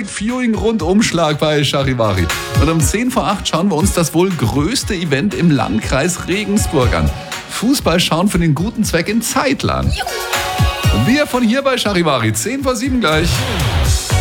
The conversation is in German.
Viewing-Rundumschlag bei Charivari. Und um 10 vor 8 schauen wir uns das wohl größte Event im Landkreis Regensburg an. Fußball schauen für den guten Zweck in Zeitland. Wir von hier bei Charivari, 10 vor 7 gleich.